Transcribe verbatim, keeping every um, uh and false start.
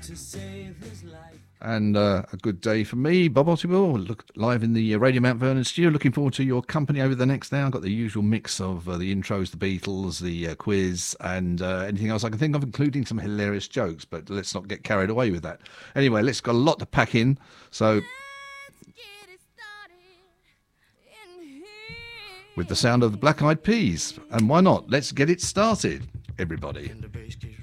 And uh, a good day for me, Bob Ottiwell, look live in the uh, Radio Mount Vernon studio. Looking forward to your company over the next hour. I've got the usual mix of uh, the intros, the Beatles, the uh, quiz, and uh, anything else I can think of, including some hilarious jokes. But let's not get carried away with that. Anyway, let's got a lot to pack in. So, with the sound of the Black Eyed Peas, and why not? Let's get it started, everybody.